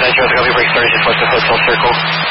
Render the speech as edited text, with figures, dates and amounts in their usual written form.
Nitro, copy, break started, just west of Hotel Circle.